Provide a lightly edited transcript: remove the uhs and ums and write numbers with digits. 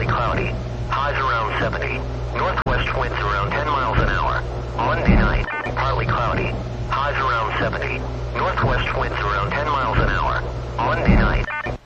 partly cloudy. Highs around 70. Northwest winds around 10 miles an hour. Monday night, partly cloudy. Highs around 70. Northwest winds around 10 miles an hour. Monday night.